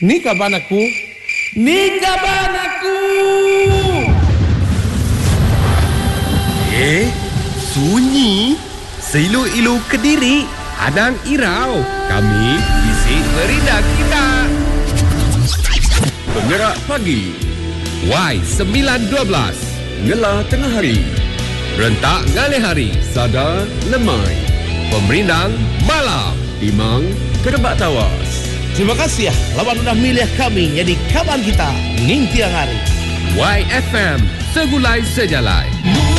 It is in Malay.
Ni kaban aku. Sunyi. Seilu-ilu Kediri. Hadang Irau. Kami isi merindah kita. Penggerak pagi. Y912. Ngelah tengah hari. Rentak ngalih hari. Sadar lemai. Pemerindang malam. Timang kerebak tawas. Terima kasih ya lawan udah milih kami jadi kawan kita nging tiang hari. YFM Segulai Sejalai.